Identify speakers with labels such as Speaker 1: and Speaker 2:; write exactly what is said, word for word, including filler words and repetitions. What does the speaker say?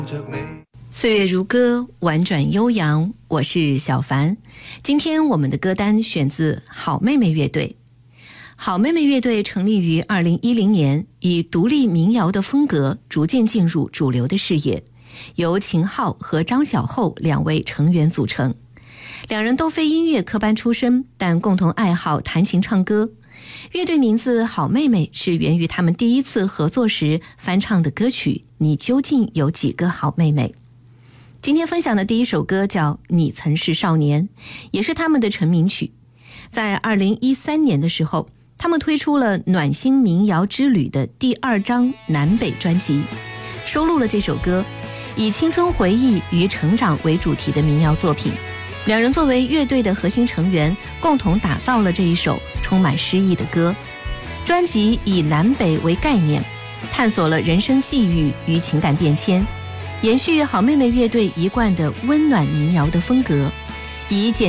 Speaker 1: 岁月如歌，婉转悠扬，我是小凡。今天我们的歌单选自好妹妹乐队。好妹妹乐队成立于二零一零年，以独立民谣的风格逐渐进入主流的视野，由秦昊和张小厚两位成员组成。两人都非音乐科班出身，但共同爱好弹琴唱歌。乐队名字好妹妹是源于他们第一次合作时翻唱的歌曲《你究竟有几个好妹妹》。今天分享的第一首歌叫《你曾是少年》，也是他们的成名曲。在二零一三年的时候，他们推出了暖心民谣之旅的第二张南北专辑，收录了这首歌，以青春回忆与成长为主题的民谣作品。两人作为乐队的核心成员，共同打造了这一首充满诗意的歌。专辑以南北为概念，探索了人生际遇与情感变迁，延续好妹妹乐队一贯的温暖民谣的风格，以简